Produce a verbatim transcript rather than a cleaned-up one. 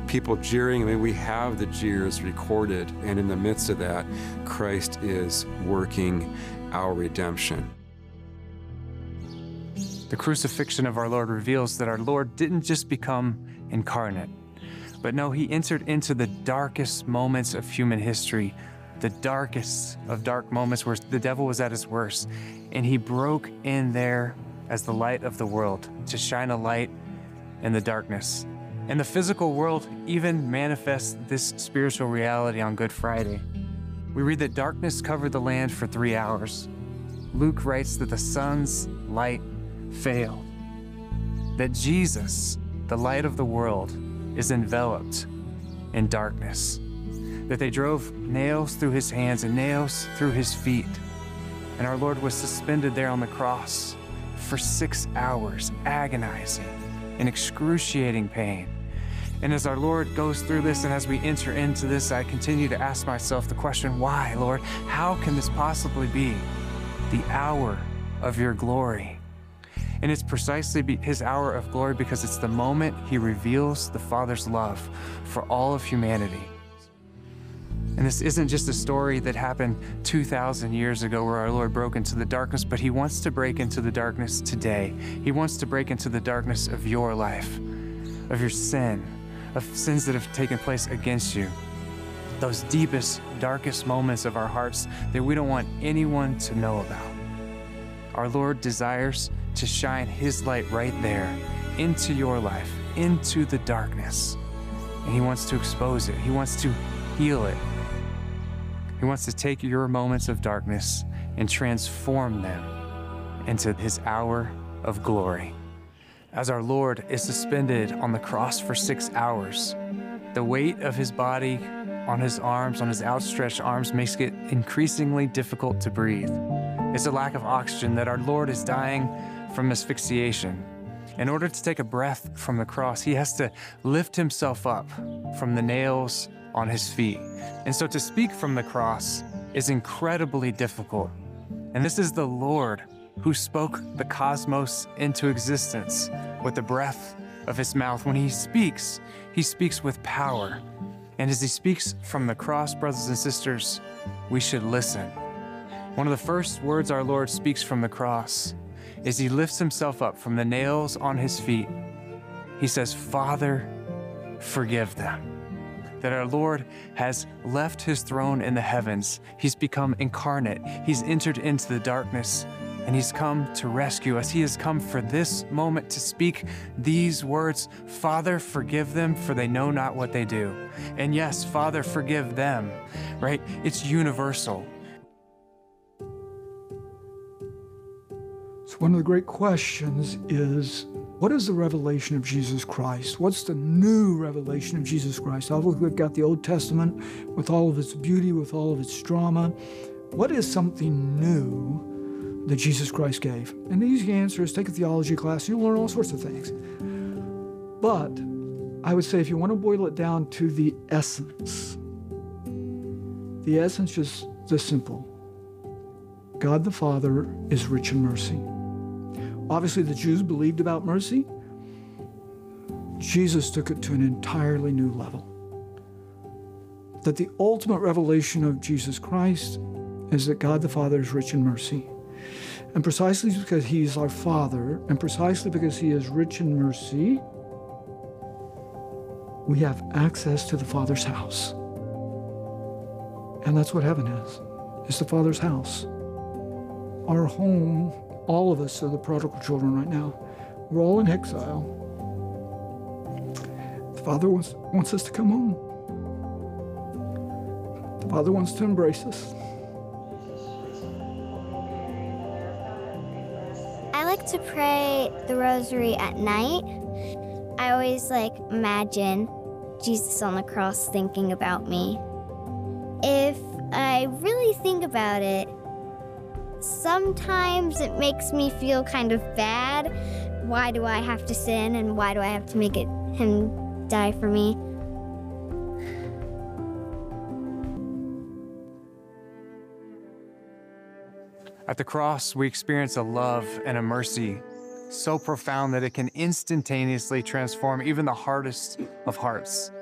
people jeering. I mean, we have the jeers recorded, and in the midst of that, Christ is working our redemption. The crucifixion of our Lord reveals that our Lord didn't just become incarnate, but no, he entered into the darkest moments of human history, the darkest of dark moments where the devil was at his worst, and he broke in there as the light of the world to shine a light in the darkness. And the physical world even manifests this spiritual reality on Good Friday. We read that darkness covered the land for three hours. Luke writes that the sun's light failed, that Jesus, the light of the world, is enveloped in darkness, that they drove nails through his hands and nails through his feet, and our Lord was suspended there on the cross for six hours, agonizing in excruciating pain. And as our Lord goes through this, and as we enter into this, I continue to ask myself the question, why, Lord? How can this possibly be the hour of your glory? And it's precisely his hour of glory because it's the moment he reveals the Father's love for all of humanity. And this isn't just a story that happened two thousand years ago where our Lord broke into the darkness, but he wants to break into the darkness today. He wants to break into the darkness of your life, of your sin, of sins that have taken place against you. Those deepest, darkest moments of our hearts that we don't want anyone to know about. Our Lord desires to shine his light right there into your life, into the darkness. And he wants to expose it. He wants to heal it. He wants to take your moments of darkness and transform them into his hour of glory. As our Lord is suspended on the cross for six hours, the weight of his body on his arms, on his outstretched arms, makes it increasingly difficult to breathe. It's a lack of oxygen that our Lord is dying from asphyxiation. In order to take a breath from the cross, he has to lift himself up from the nails on his feet. And so to speak from the cross is incredibly difficult. And this is the Lord who spoke the cosmos into existence with the breath of his mouth. When he speaks, he speaks with power. And as he speaks from the cross, brothers and sisters, we should listen. One of the first words our Lord speaks from the cross is he lifts himself up from the nails on his feet. He says, Father, forgive them. That our Lord has left his throne in the heavens. He's become incarnate. He's entered into the darkness, and he's come to rescue us. He has come for this moment to speak these words, Father, forgive them, for they know not what they do. And yes, Father, forgive them, right? It's universal. So one of the great questions is, what is the revelation of Jesus Christ? What's the new revelation of Jesus Christ? Obviously, we've got the Old Testament with all of its beauty, with all of its drama. What is something new that Jesus Christ gave? And the easy answer is take a theology class, you'll learn all sorts of things. But I would say if you want to boil it down to the essence, the essence is this simple. God the Father is rich in mercy. Obviously, the Jews believed about mercy. Jesus took it to an entirely new level. That the ultimate revelation of Jesus Christ is that God the Father is rich in mercy. And precisely because he is our Father, and precisely because he is rich in mercy, we have access to the Father's house. And that's what heaven is. It's the Father's house. Our home, all of us are the prodigal children right now. We're all in exile. The Father wants, wants us to come home. The Father wants to embrace us. I like to pray the rosary at night. I always like imagine Jesus on the cross thinking about me. If I really think about it, sometimes it makes me feel kind of bad. Why do I have to sin, and why do I have to make it him die for me? At the cross, we experience a love and a mercy so profound that it can instantaneously transform even the hardest of hearts.